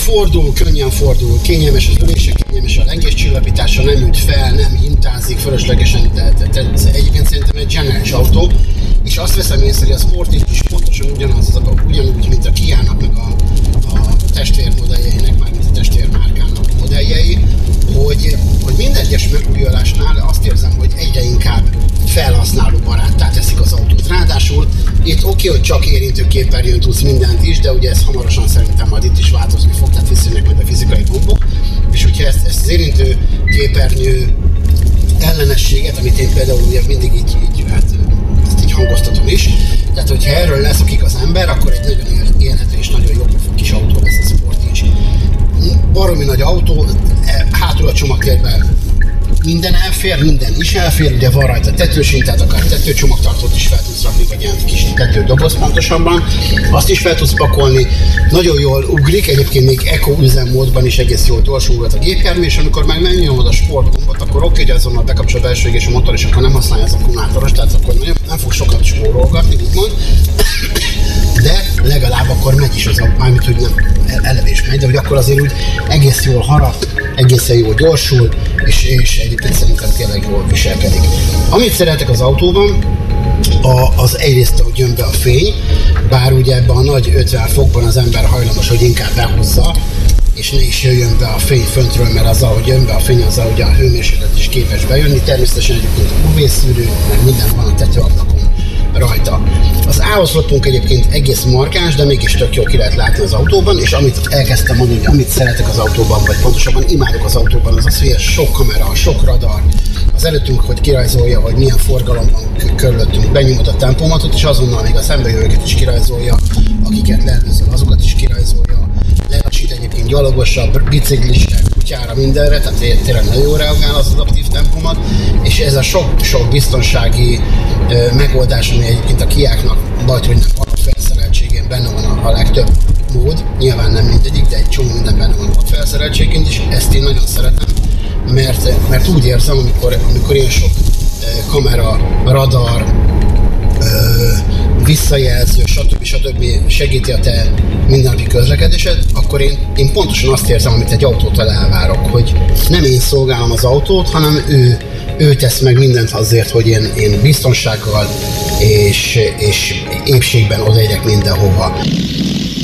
könnyen fordul, kényelmes az ülése, kényelmes a lengéscsillapítása, nem üt fel, nem hintázik fölöslegesen, egyébként szerintem egy zseniális autó, és azt veszem észre, hogy a Sportage is pontosan ugyanúgy, mint a Kia-nak, meg a testvérmodelljeinek, mármint a testvérmárkának modelljei, hogy minden egyes megújulásnál azt érzem, hogy egyre inkább felhasználóbaráttá teszik az autót. Ráadásul itt oké, hogy csak érintőképernyőn tudsz mindent is, de ugye ez hamarosan szerintem majd itt is változni fog, tehát visszajönnek majd a fizikai gombok, és hogyha ezt az érintőképernyő ellenességet, amit én például ugye mindig így ezt így hangoztatom is, tehát hogyha erről leszokik az ember, akkor egy nagyon élhető és nagyon jó kis autó lesz a Sportage. Baromi nagy autó, hátul a csomagtérben minden elfér, minden is elfér, ugye van rajta tetősint, tehát akár tetőcsomagtartót is fel tudsz rakni, vagy ilyen kis tetődoboz pontosabban, azt is fel tudsz pakolni, nagyon jól ugrik, egyébként még eco üzemmódban is egész jól gyorsulgat a gépjármű, és amikor meg megnyomod a sportgombot, akkor oké, hogy azonnal bekapcsol a belső égés a motor, és akkor nem használja az akkumulátoros, tehát akkor nem fog sokat spórolgatni, úgymond, de legalább akkor megy is az autó, mármint, hogy nem eleve is megy, de hogy akkor azért úgy egész jól harap, egészen jól gyorsul, és egyébként szerintem tényleg jól viselkedik. Amit szeretek az autóban, az egyrészt, hogy jön be a fény, bár ugye ebben a nagy 50 fokban az ember hajlamos, hogy inkább behúzza, és ne is jöjjön be a fény föntről, mert azzal, hogy jön be a fény, azzal ugye a hőmérséklet is képes bejönni. Természetesen egyébként a UV-szűrő, mert minden van a tetőablakon rajta. Az áoszlopunk egyébként egész markáns, de mégis tök jól ki lehet látni az autóban, és amit elkezdtem mondani, hogy amit szeretek az autóban, vagy pontosabban imádok az autóban, az az, hogy sok kamera, sok radar, az előttünk, hogy kirajzolja, hogy milyen forgalom van körülöttünk, benyomod a tempomatot, és azonnal még a szembejövőket is kirajzolja, akiket leelőzöl, azokat is kirajzolja, lelassít egyébként gyalogosra, biciklisre, kutyára, mindenre, tehát tényleg nagyon jól reagál az adaptív tempomat, és ez a sok biztonsági megoldás, ami egyébként a Kiáknak vagy hogy nem alapfelszereltségén benne van a legtöbb mód, nyilván nem mindegyik, de egy csomó minden benne van alapfelszereltségén, és ezt én nagyon szeretem, mert úgy érzem, amikor ilyen sok kamera, radar, visszajelző, stb. Segíti a te mindennapi közlekedésed, akkor én pontosan azt érzem, amit egy autótól elvárok, hogy nem én szolgálom az autót, hanem ő tesz meg mindent azért, hogy én biztonsággal és épségben odaérjek mindenhova.